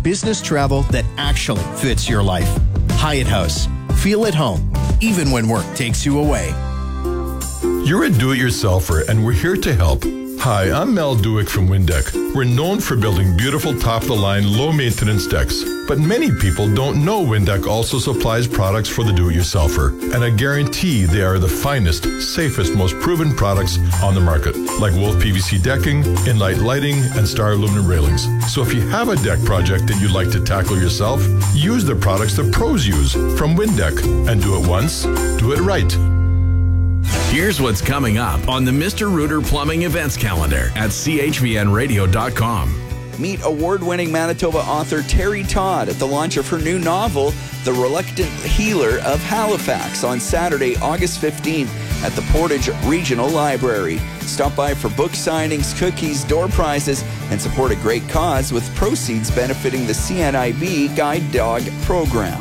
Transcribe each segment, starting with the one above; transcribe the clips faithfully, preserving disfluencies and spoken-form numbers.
business travel that actually fits your life. Hyatt House. Feel at home, even when work takes you away. You're a do-it-yourselfer, and we're here to help. Hi, I'm Mel Dewick from Windeck. We're known for building beautiful top-of-the-line, low-maintenance decks. But many people don't know Windeck also supplies products for the do-it-yourselfer. And I guarantee they are the finest, safest, most proven products on the market. Like Wolf P V C decking, Inlight lighting, and Star aluminum railings. So if you have a deck project that you'd like to tackle yourself, use the products the pros use from Windeck. And do it once, do it right. Here's what's coming up on the Mister Rooter Plumbing events calendar at C H V N radio dot com. Meet award-winning Manitoba author Terry Todd at the launch of her new novel, The Reluctant Healer of Halifax, on Saturday, August fifteenth at the Portage Regional Library. Stop by for book signings, cookies, door prizes, and support a great cause with proceeds benefiting the C N I B Guide Dog Program.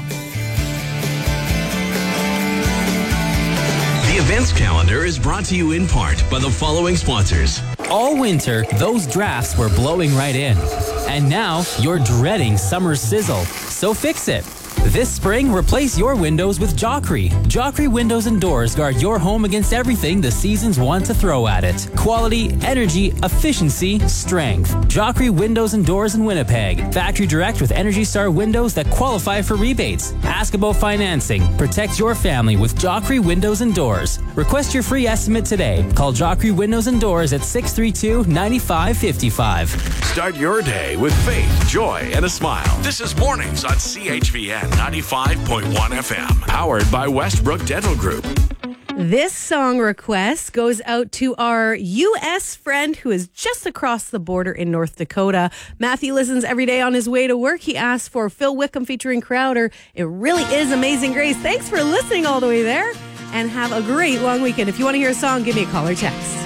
The events calendar is brought to you in part by the following sponsors. All winter, those drafts were blowing right in. And now, you're dreading summer sizzle. So fix it. This spring, replace your windows with Joffrey. Joffrey Windows and Doors guard your home against everything the seasons want to throw at it. Quality, energy, efficiency, strength. Joffrey Windows and Doors in Winnipeg. Factory direct with Energy Star windows that qualify for rebates. Ask about financing. Protect your family with Joffrey Windows and Doors. Request your free estimate today. Call Joffrey Windows and Doors at six three two, nine five five five. Start your day with faith, joy, and a smile. This is Mornings on C H V N ninety-five point one F M. Powered by Westbrook Dental Group. This song request goes out to our U S friend who is just across the border in North Dakota. Matthew listens every day on his way to work. He asked for Phil Wickham featuring Crowder. It really is Amazing Grace. Thanks for listening all the way there, and have a great long weekend. If you want to hear a song, give me a call or text.